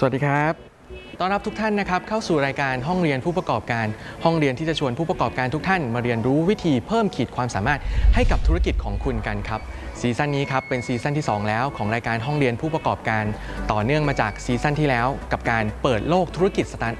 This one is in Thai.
สวัสดีครับต้อนรับทุกท่านนะครับเข้าสู่รายการห้องเรียนผู้ประกอบการห้องเรียนที่จะชวนผู้ประกอบการทุกท่านมาเรียนรู้วิธีเพิ่มขีดความสามารถให้กับธุรกิจของคุณกันครับซีซั่นนี้ครับเป็นซีซั่นที่2แล้วของรายการห้องเรียนผู้ประกอบการต่อเนื่องมาจากซีซั่นที่แล้วกับการเปิดโลกธุรกิจสตาร์ท